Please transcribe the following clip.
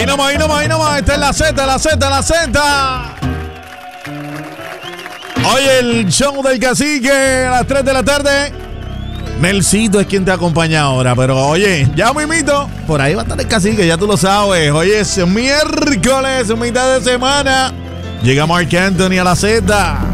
Ahí nomás, ahí nomás, ahí nomás. Esta es la Z, la Z, la Z. Hoy el show del cacique a las 3 de la tarde. Melcito es quien te acompaña ahora, pero oye, ya mismito, por ahí va a estar el cacique, ya tú lo sabes. Hoy es miércoles, mitad de semana. Llega Marc Anthony a la Z.